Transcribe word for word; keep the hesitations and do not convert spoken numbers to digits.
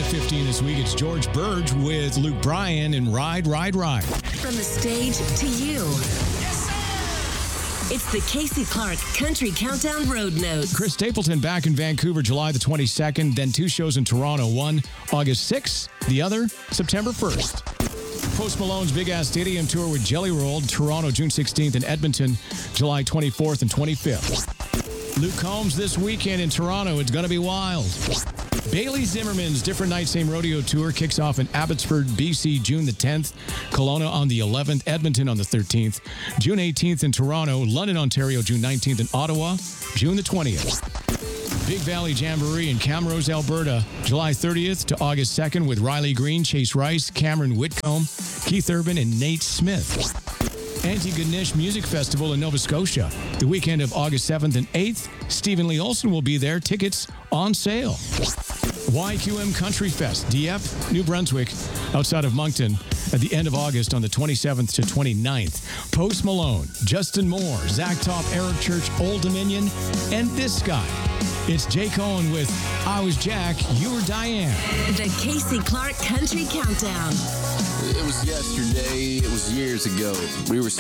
to fifteen this week, it's George Burge with Luke Bryan and Ride, Ride, Ride. From the stage to you. Yes, sir! It's the Casey Clark Country Countdown Road Notes. Chris Stapleton back in Vancouver July the twenty-second, then two shows in Toronto, one August sixth, the other September first. Post Malone's Big Ass Stadium Tour with Jelly Roll, Toronto June sixteenth, and Edmonton July twenty-fourth and twenty-fifth. Luke Combs this weekend in Toronto, it's going to be wild. Bailey Zimmerman's Different Night Same Rodeo Tour kicks off in Abbotsford, B C, June the tenth, Kelowna on the eleventh, Edmonton on the thirteenth, June eighteenth in Toronto, London, Ontario, June nineteenth, and Ottawa, June the twentieth. Big Valley Jamboree in Camrose, Alberta, July thirtieth to August second with Riley Green, Chase Rice, Cameron Whitcomb, Keith Urban, and Nate Smith. Antigonish Music Festival in Nova Scotia, the weekend of August seventh and eighth. Stephen Lee Olson will be there. Tickets on sale. Y Q M Country Fest, D F, New Brunswick, outside of Moncton, at the end of August on the twenty-seventh to twenty-ninth. Post Malone, Justin Moore, Zach Top, Eric Church, Old Dominion, and this guy. It's Jay Cohen with I Was Jack, You Were Diane. The Casey Clark Country Countdown. It was yesterday. It was years ago. We were